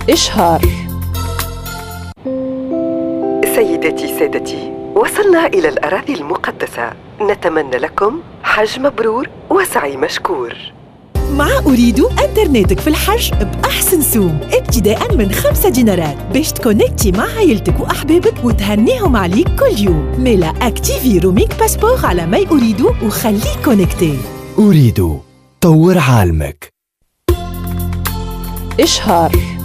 إشهار. سيداتي سادتي، وصلنا إلى الأراضي المقدسة. نتمنى لكم حج مبرور وسعي مشكور. مع أريد إنترنتك في الحج بأحسن سوم ابتداء من 5 دينارات باش تكونكتي مع عائلتك وأحبابك وتهنيهم عليك كل يوم. ميلا أكتيفي روميك باسبور على ماي أريد وخليك كونكتي. أريد طور عالمك. إشهار.